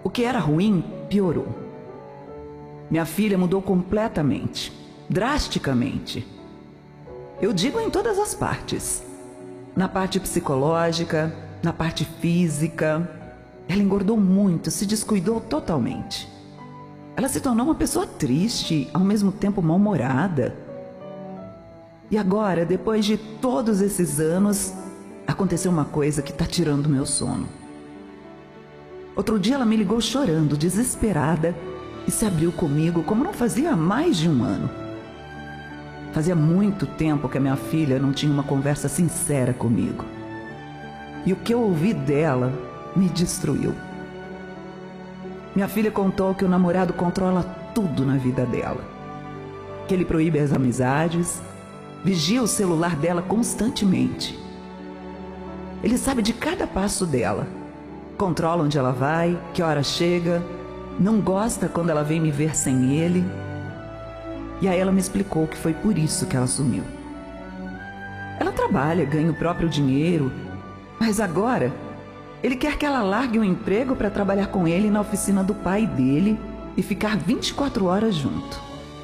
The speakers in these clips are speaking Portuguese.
O que era ruim piorou. Minha filha mudou completamente, drasticamente. Eu digo em todas as partes. Na parte psicológica, na parte física. Ela engordou muito, se descuidou totalmente. Ela se tornou uma pessoa triste, ao mesmo tempo mal-humorada. E agora, depois de todos esses anos, aconteceu uma coisa que está tirando o meu sono. Outro dia ela me ligou chorando, desesperada, e se abriu comigo como não fazia há mais de um ano. Fazia muito tempo que a minha filha não tinha uma conversa sincera comigo. E o que eu ouvi dela me destruiu. Minha filha contou que o namorado controla tudo na vida dela. Que ele proíbe as amizades, vigia o celular dela constantemente. Ele sabe de cada passo dela. Controla onde ela vai, que hora chega, não gosta quando ela vem me ver sem ele. E aí ela me explicou que foi por isso que ela sumiu. Ela trabalha, ganha o próprio dinheiro, mas agora ele quer que ela largue o emprego para trabalhar com ele na oficina do pai dele e ficar 24 horas junto.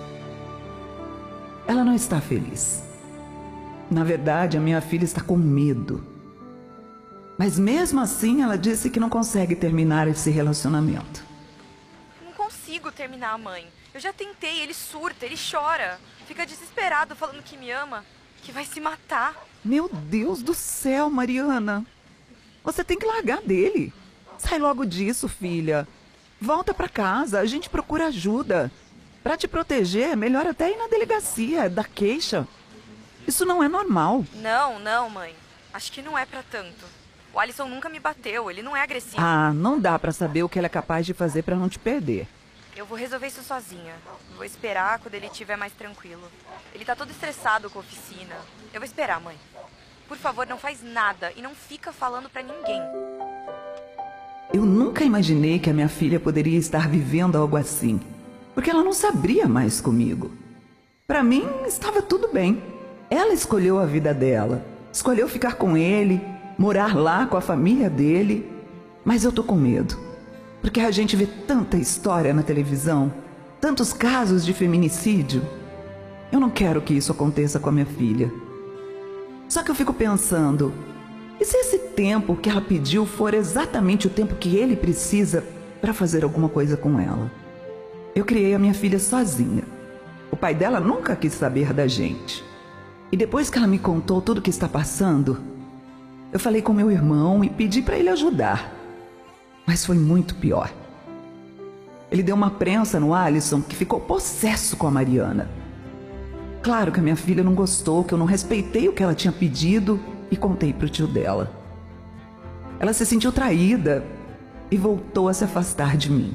Ela não está feliz. Na verdade, a minha filha está com medo. Mas mesmo assim, ela disse que não consegue terminar esse relacionamento. Não consigo terminar, mãe. Eu já tentei, ele surta, ele chora. Fica desesperado falando que me ama, que vai se matar. Meu Deus do céu, Mariana. Você tem que largar dele. Sai logo disso, filha. Volta pra casa, a gente procura ajuda. Pra te proteger, é melhor até ir na delegacia, dar queixa. Isso não é normal. Não, mãe. Acho que não é pra tanto. O Alisson nunca me bateu, ele não é agressivo. Ah, não dá pra saber o que ele é capaz de fazer pra não te perder. Eu vou resolver isso sozinha. Vou esperar quando ele estiver mais tranquilo. Ele tá todo estressado com a oficina. Eu vou esperar, mãe. Por favor, não faz nada e não fica falando pra ninguém. Eu nunca imaginei que a minha filha poderia estar vivendo algo assim, porque ela não se abria mais comigo. Pra mim, estava tudo bem. Ela escolheu a vida dela, escolheu ficar com ele, morar lá com a família dele. Mas eu tô com medo. Porque a gente vê tanta história na televisão, tantos casos de feminicídio. Eu não quero que isso aconteça com a minha filha. Só que eu fico pensando, e se esse tempo que ela pediu for exatamente o tempo que ele precisa para fazer alguma coisa com ela? Eu criei a minha filha sozinha. O pai dela nunca quis saber da gente. E depois que ela me contou tudo o que está passando, eu falei com meu irmão e pedi para ele ajudar. Mas foi muito pior. Ele deu uma prensa no Alisson que ficou possesso com a Mariana. Claro que a minha filha não gostou, que eu não respeitei o que ela tinha pedido e contei pro tio dela. Ela se sentiu traída e voltou a se afastar de mim.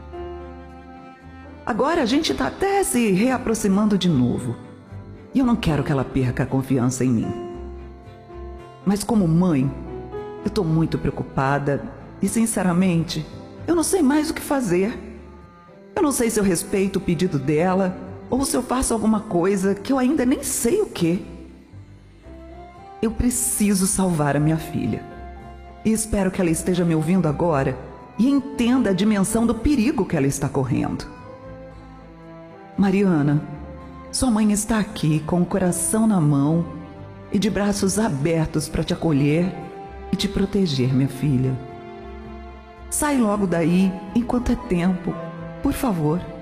Agora a gente tá até se reaproximando de novo. E eu não quero que ela perca a confiança em mim. Mas como mãe, eu tô muito preocupada. E, sinceramente, eu não sei mais o que fazer. Eu não sei se eu respeito o pedido dela ou se eu faço alguma coisa que eu ainda nem sei o quê. Eu preciso salvar a minha filha. E espero que ela esteja me ouvindo agora e entenda a dimensão do perigo que ela está correndo. Mariana, sua mãe está aqui com o coração na mão e de braços abertos para te acolher e te proteger, minha filha. Sai logo daí, enquanto é tempo, por favor.